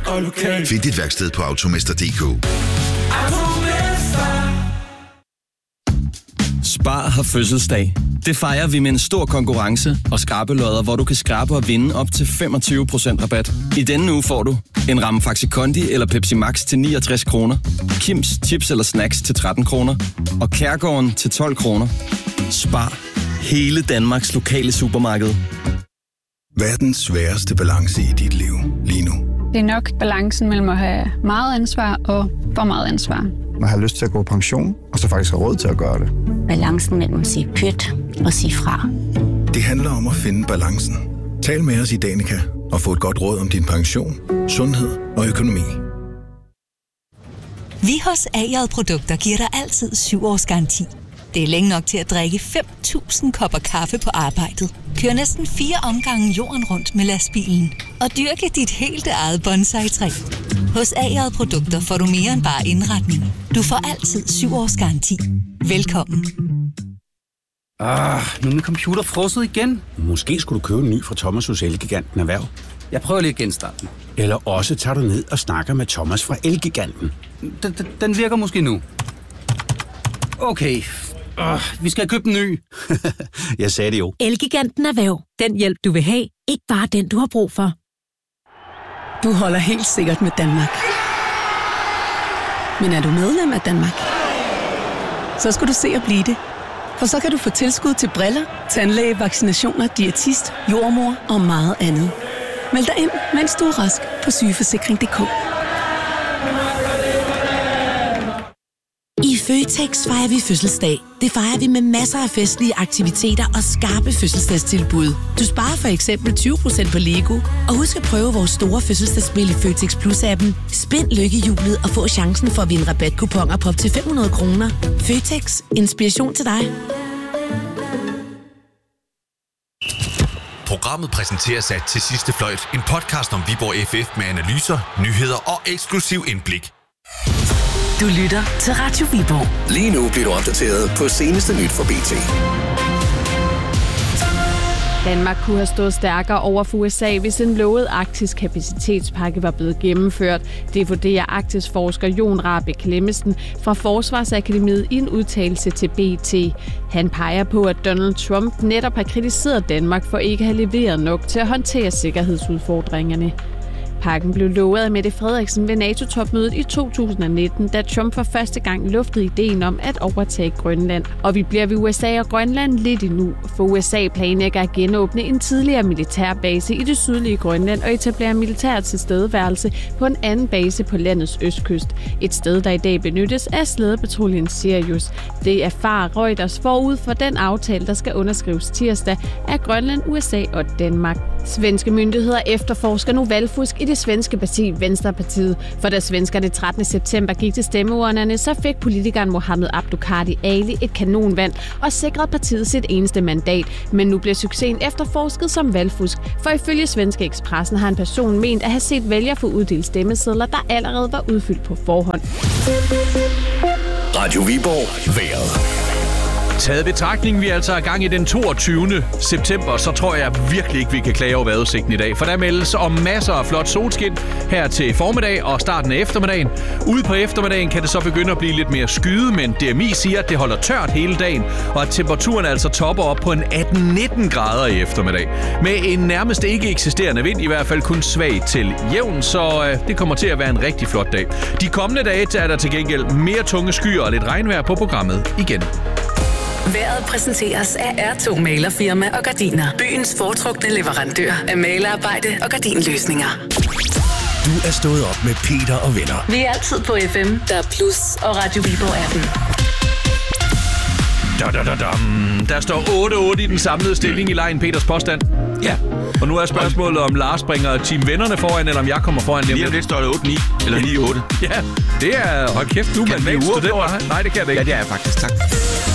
og lokal. Find dit værksted på Automester.dk. Spar har fødselsdag. Det fejrer vi med en stor konkurrence og skrabelodder, hvor du kan skrabe og vinde op til 25% rabat. I denne uge får du en ramme Faxi Kondi eller Pepsi Max til 69 kroner, Kims chips eller snacks til 13 kroner og Kærgården til 12 kroner. Spar. Hele Danmarks lokale supermarked. Hvad er den sværeste balance i dit liv lige nu? Det er nok balancen mellem at have meget ansvar og for meget ansvar. Man har lyst til at gå på pension, og så faktisk have råd til at gøre det. Balancen mellem at sige pyt og sige fra. Det handler om at finde balancen. Tal med os i Danica og få et godt råd om din pension, sundhed og økonomi. Vi hos A-J Produkter giver dig altid 7 års garanti. Det er længe nok til at drikke 5.000 kopper kaffe på arbejdet. Kør næsten 4 omgange jorden rundt med lastbilen. Og dyrke dit helt eget bonsai-træ. Hos A-J Produkter får du mere end bare indretning. Du får altid 7 års garanti. Velkommen. Nu er min computer frosset igen. Måske skulle du købe en ny fra Thomas hos Elgiganten Erhverv. Jeg prøver lige at genstarte den. Eller også tager du ned og snakker med Thomas fra Elgiganten. Den virker måske nu. Okay. Vi skal købe en ny. Jeg sagde det jo. Elgiganten Erhverv. Den hjælp, du vil have. Ikke bare den, du har brug for. Du holder helt sikkert med Danmark. Men er du medlem af Danmark? Så skal du se at blive det. For så kan du få tilskud til briller, tandlæge, vaccinationer, diætist, jordmor og meget andet. Meld dig ind, mens du er rask på sygeforsikring.dk. I Føtex fejrer vi fødselsdag. Det fejrer vi med masser af festlige aktiviteter og skarpe fødselsdagstilbud. Du sparer for eksempel 20% på Lego. Og husk at prøve vores store fødselsdagsspil i Føtex Plus-appen. Spind lykkehjulet og få chancen for at vinde rabatkuponer på op til 500 kroner. Føtex. Inspiration til dig. Programmet præsenteres af Til Sidste Fløjt. En podcast om Viborg FF med analyser, nyheder og eksklusiv indblik. Du lytter til Radio Viborg. Lige nu bliver du opdateret på seneste nyt fra BT. Danmark kunne have stået stærkere over for USA, hvis en lovet arktisk kapacitetspakke var blevet gennemført. Det vurderer arktisforsker Jon Rahbek Clemmensen fra Forsvarsakademiet i en udtalelse til BT. Han peger på, at Donald Trump netop har kritiseret Danmark for ikke at have leveret nok til at håndtere sikkerhedsudfordringerne. Pakken blev lovet af Mette Frederiksen ved NATO-topmødet i 2019, da Trump for første gang luftede ideen om at overtage Grønland. Og vi bliver ved USA og Grønland lidt endnu, for USA planlægger at genåbne en tidligere militærbase i det sydlige Grønland og etablere militær tilstedeværelse på en anden base på landets østkyst. Et sted, der i dag benyttes af slædepatruljen Sirius. Det erfarer Reuters forud for den aftale, der skal underskrives tirsdag af Grønland, USA og Danmark. Svenske myndigheder efterforsker nu valgfusk i det svenske parti Venstrepartiet. For da svenskerne 13. september gik til stemmeurnerne, så fik politikeren Mohammed Abduqadi Ali et kanonvand og sikrede partiet sit eneste mandat. Men nu bliver succesen efterforsket som valgfusk, for ifølge Svenske Expressen har en person ment at have set vælgere få uddelt stemmesedler, der allerede var udfyldt på forhånd. Radio Viborg. Vejret. Taget betragtning, vi altså er gang i den 22. september, så tror jeg virkelig ikke, vi kan klage over vejrudsigten i dag. For der meldes om masser af flot solskin her til formiddag og starten af eftermiddagen. Ude på eftermiddagen kan det så begynde at blive lidt mere skyet, men DMI siger, at det holder tørt hele dagen, og at temperaturen altså topper op på en 18-19 grader i eftermiddag. Med en nærmest ikke eksisterende vind, i hvert fald kun svag til jævn, så det kommer til at være en rigtig flot dag. De kommende dage er der til gengæld mere tunge skyer og lidt regnvejr på programmet igen. Vejret præsenteres af R2 Malerfirma og Gardiner. Byens foretrukne leverandør af malerarbejde og gardinløsninger. Du er stået op med Peter og venner. Vi er altid på FM, der er Plus og Radio Viborg 18. Der står 8-8 i den samlede stilling i Lejen Peters påstand. Ja. Og nu er spørgsmålet, om Lars bringer Team Vennerne foran, eller om jeg kommer foran. Lige om lidt står det 8-9, eller 9-8. Ja, det er... Hold kæft, du er man student. Nej, det kan det ikke. Ja, det er jeg faktisk. Tak.